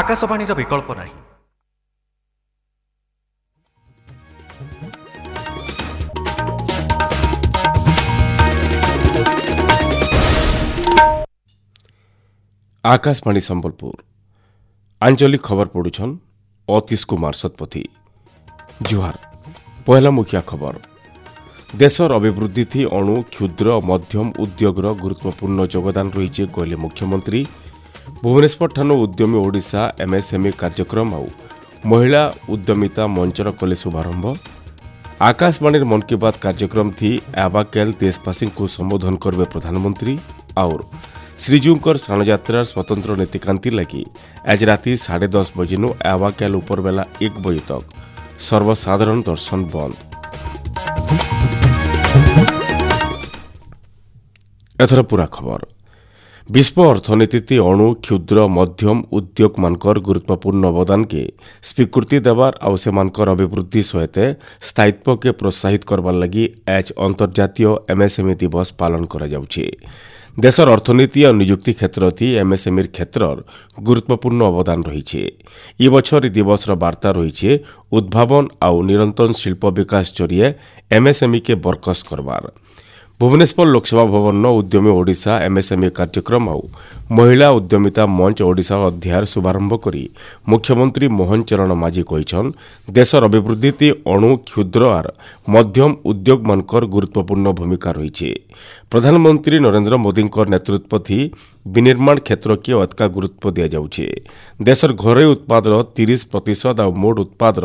ଆକାଶବାଣୀର ବିକଳ୍ପ ନାହିଁ। आकाशवाणी संबलपुर आंचलिक खबर पढ़ुछन अतीश कुमार शतपथी। जुहार पहला मुखिया खबर। देशर अभिवृद्धि थी अणु क्षुद्र मध्यम उद्योगर गुरुत्वपूर्ण योगदान रही कहले मुख्यमंत्री। भुवनेश्वर ठानु उद्यमी ओडिशा एमएसएमई कार्यक्रम आउ महिला उद्यमिता मंचर कले शुभारंभ। आकाशवाणी मन की बात कार्यक्रम थी एबाकेल देशवासी को संबोधन करबे प्रधानमंत्री। और श्रीजूंकर स्नानयात्रार स्वतंत्र नीतिकांति लगी आज राति 10:30 बजे एबाकेल उपरबेला 1 बजे तक सर्वसाधारण दर्शन बंद। एथर पूरा खबर। विश्व अर्थनीति अणु क्षुद्र मध्यम उद्योग मानकर गुरुत्वपूर्ण अवदान के स्वीकृति देवार और सेमानकर अभिवृद्धि सहित स्थायित्व के प्रोत्साहित करबार लगी आज अंतर्जातीय एमएसएमई दिवस पालन करा जाउछे। देशर अर्थनीति और नियुक्ति क्षेत्र थी एमएसएमई क्षेत्रर गुरुत्वपूर्ण अवदान रही। ई बछर दिवस वार्ता रही उद्भावन और निरंतर शिल्प विकास जरिए एमएसएमई के बरकस करवार। भुवनेश्वर लोकसभा भवन उद्यमी ओडिशा एमएसएमई कार्यक्रम और महिला उद्यमिता मंच ओडिशा अध्याय शुभारंभ करी मुख्यमंत्री मोहन चरण माझी कहिछन देशर अभिवृद्धि ती अणु क्षुद्र और मध्यम उद्योग मानकर गुरुत्वपूर्ण भूमिका रही। प्रधानमंत्री नरेंद्र मोदी नेतृत्व थी विनिर्माण क्षेत्र के अधिक गुरुत्व दि जाउछे। देशर घरोई उत्पादर 30% और मोट उत्पादर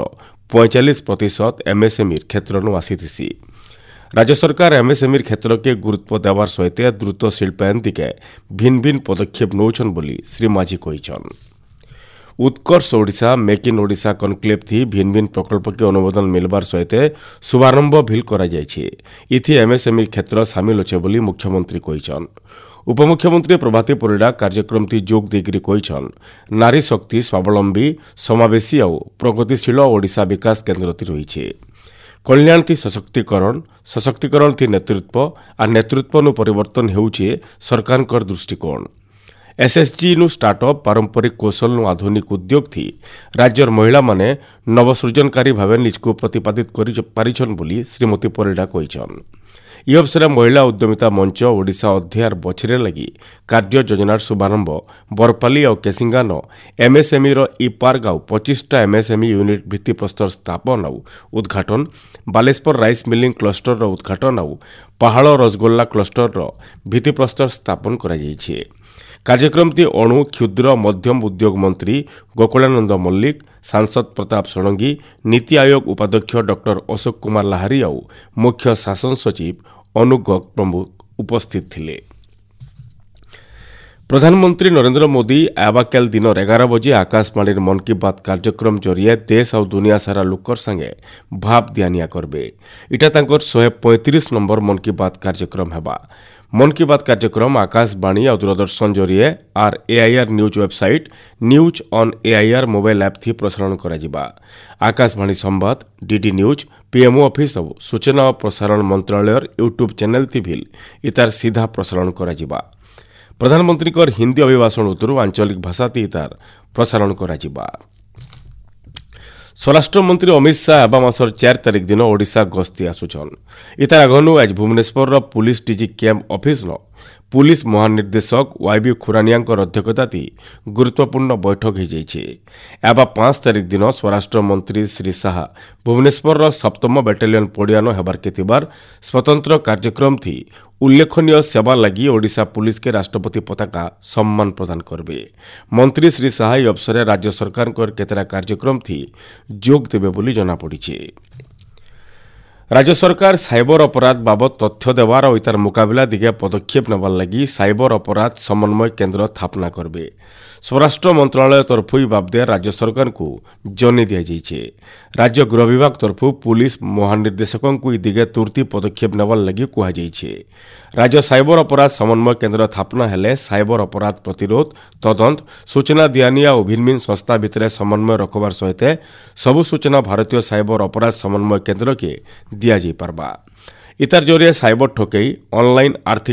45% एमएसएमई क्षेत्र आसीथि। राज्य सरकार एमएसएमई क्षेत्र के गुरुत्व देवार सहित द्रुत शिल्पायन दिगे भिन्न भिन्न पदक्षेप नौछन बोली श्री माझी कहिछन। उत्कर्ष Odisha make in Odisha conclave थी भिन्न भिन्न प्रकल्प के अनुमोदन मिलबार सहित शुभारंभ भिल करा जायछे। इथि एमएसएमई क्षेत्र शामिल होछे बोली मुख्यमंत्री कहिछन। उपमुख्यमंत्री प्रभाती परिडा कार्यक्रम थी जोग देगिरी कहिछन नारी शक्ति स्वावलंबी समावेशी और प्रगतिशील ओडिशा विकास केन्द्र थी रही। कल्याण थी सशक्तिकरण थी नेतृत्व और नेतृत्व नु परिवर्तन हेउछे सरकार कर दृष्टिकोण। एसएसजी नु स्टार्टअप पारंपरिक कौशल नु आधुनिक उद्योग थी राज्यर महिला माने नवसृजनकारी भाव निजको प्रतिपादित करि पारिछन बोली श्रीमती परिडा कहिछन। ई अवसर महिला उद्यमिता मंच ओडिशा अध्याय बछरे लगी कार्य योजनार शुभारंभ बरपाली और केसिंगान एमएसएमई इ पार्क और 25टा एमएसएमई यूनिट भित्तिप्रस्तर स्थापन और उद्घाटन बालेश्वर राइस मिलिंग क्लस्टर उद्घाटन और पहाड़ रसगोल्ला क्लस्टर भित्तिप्रस्तर स्थापन करा जायछे। कार्यक्रम ती अणु क्षुद्र मध्यम उद्योग मंत्री गोकुलानंद मल्लिक सांसद प्रताप षडंगी नीति आयोग उपाध्यक्ष डॉक्टर अशोक कुमार लाहारी और मुख्य शासन सचिव अनुग प्रमुख उपस्थित थिले। प्रधानमंत्री नरेंद्र मोदी एबाकेल दिन 11 बजे आकाशवाणी मन की बात कार्यक्रम जरिए देश और दुनिया सारा लोकर संगे भाव दियानिया करबे। इटा तांकर 135 नंबर मन की बात कार्यक्रम हेबा। मन की बात कार्यक्रम आकाशवाणी और दूरदर्शन जरिए are AIR news website news on AIR mobile app थी प्रसारण करा जिबा। आकाशवाणी संवाद डीडी न्यूज पीएमओ ऑफिस और सूचना और प्रसारण मंत्रालय यूट्यूब चैनल थी भी इतार सीधा प्रसारण करा जिबा। प्रधानमंत्री कर हिंदी अभिभाषण उतरु आंचलिक भाषा ती इतार प्रसारण करा जिबा। स्वराष्ट्र मंत्री अमित शाह एबा मासर 4 तारिख दिन ओडिशा गस्ती आसुछन। इतार आगनु आज Bhubaneswar police DG camp office न पुलिस महानिर्देशक वाईबी खुरानिया अध्यक्षता गुरुत्वपूर्ण बैठक हो जाइछे। एबा 5 तारिख दिन स्वराष्ट्र मंत्री श्री शाह भुवनेश्वर 7म बैटालियन पड़ियान हेबार के थिबार स्वतंत्र कार्यक्रम थी उल्लेखनीय सेवा लगी ओडिशा पुलिस के राष्ट्रपति पताका सम्मान प्रदान करबे। मंत्री श्री शाह अवसर राज्य सरकार केतरा कार्यक्रम थी जोग देबे बोली जना पड़िछे। राज्य सरकार साइबर अपराध बाबद तथ्य देवार और इतार मुकाबला दिगे पदक्षेप नेबार लगी साइबर अपराध समन्वय केन्द्र स्थापना करबे। स्वराष्ट्र मंत्रालय तरफु बाबदे राज्य सरकार को जनी दिया जाइछे। राज्य गृह विभाग तरफु पुलिस महानिर्देशकों को दिगे तुरती पदक्षेप नेबार लगी कहा जाइछे। राज्य साइबर अपराध समन्वय केन्द्र स्थापना हेले साइबर अपराध प्रतिरोध तदंत सूचना दियानिया और भिन्न भिन्न संस्था भितर समन्वय रखबार सहित सबु सूचना भारतीय साइबर अपराध समन्वय केन्द्र के दिया जाई पारबा। इतार जरिए साइबर ठकई ऑनलाइन आर्थिक